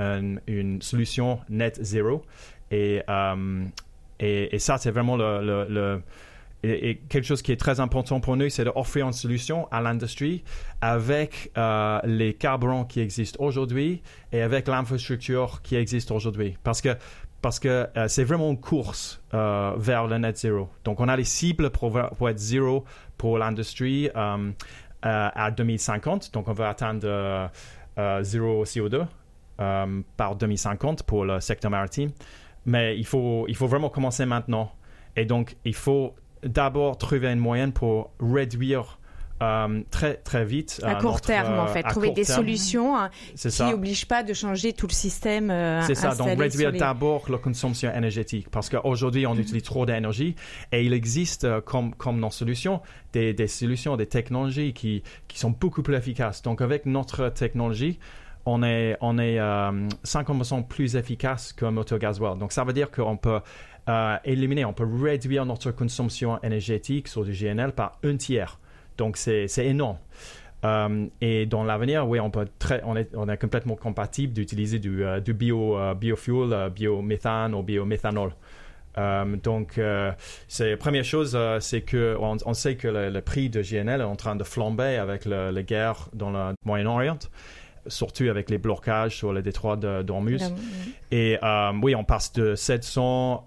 une solution net zero. Et ça, c'est vraiment et quelque chose qui est très important pour nous, c'est d'offrir une solution à l'industrie avec les carburants qui existent aujourd'hui et avec l'infrastructure qui existe aujourd'hui. Parce que c'est vraiment une course vers le net zero. Donc, on a les cibles pour être zéro pour l'industrie à 2050. Donc, on veut atteindre zéro CO2 par 2050 pour le secteur maritime. Mais il faut vraiment commencer maintenant. Et donc, il faut d'abord trouver une moyenne pour réduire très, très vite. À court terme, en fait. Trouver des solutions qui n'obligent pas de changer tout le système C'est ça. Donc, réduire d'abord la consommation énergétique. Parce qu'aujourd'hui, on utilise trop d'énergie. Et il existe, comme nos solutions, des solutions, des technologies qui sont beaucoup plus efficaces. Donc, avec notre technologie, on est 50% plus efficace qu'un moteur gasoil. Donc, ça veut dire qu'on peut on peut réduire notre consommation énergétique sur du GNL par 1/3. Donc, c'est énorme. Et dans l'avenir, oui, on est complètement compatible d'utiliser du biofuel, biométhane ou biométhanol. Donc, la première chose, c'est qu'on sait que le prix de GNL est en train de flamber avec la guerre dans le Moyen-Orient, surtout avec les blocages sur le détroit d'Ormuz. Et oui, on passe de $700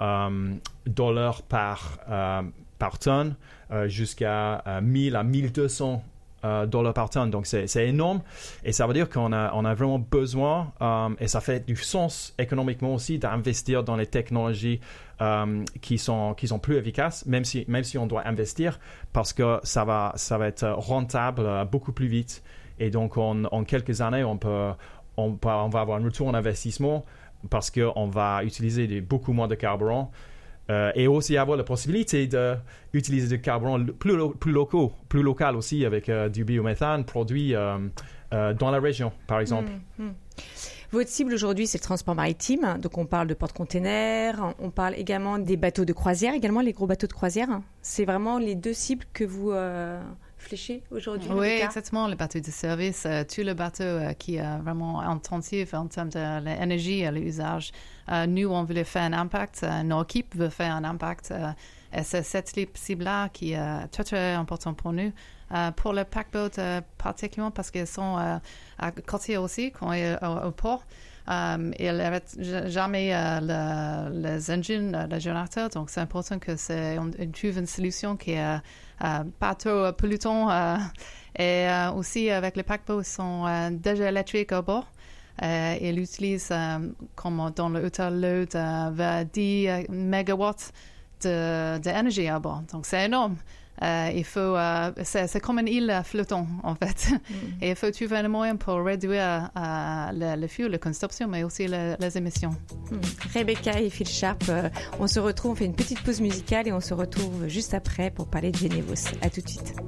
par tonne jusqu'à 1000 à 1200 $ par tonne. Donc, c'est énorme. Et ça veut dire qu'on a vraiment besoin, et ça fait du sens économiquement aussi, d'investir dans les technologies qui sont plus efficaces, même si on doit investir, parce que ça va être rentable beaucoup plus vite. Et donc, en quelques années, on va avoir un retour en investissement parce qu'on va utiliser beaucoup moins de carburant et aussi avoir la possibilité d'utiliser du carburant plus local aussi avec du biométhane produit dans la région, par exemple. Votre cible aujourd'hui, c'est le transport maritime. Donc, on parle de porte-containers, on parle également des bateaux de croisière, également les gros bateaux de croisière. C'est vraiment les deux cibles que vous fléchez aujourd'hui? Oui, exactement. Le bateau de service, tout le bateau qui est vraiment intensif en termes de l'énergie et l'usage. Nous, on veut faire un impact. Nos équipes veulent faire un impact. Et c'est cette cible-là qui est très, très importante pour nous. Pour le paquebot, particulièrement parce qu'ils sont à côté aussi, quand ils sont au port. Ils n'arrêtent jamais les engines, les générateurs. Donc, c'est important que on trouve une solution qui est pas trop polluante. Et aussi, avec les paquebots, ils sont déjà électriques au bord. Ils utilisent, comme dans le load, vers 10 mégawatts d'énergie à bord. Donc, c'est énorme. C'est comme une île flottante, en fait. Et il faut trouver un moyen pour réduire le fuel, la consommation, mais aussi les émissions. Rebecca et Phil Sharp, on se retrouve, on fait une petite pause musicale et on se retrouve juste après pour parler de Genevois. À tout de suite.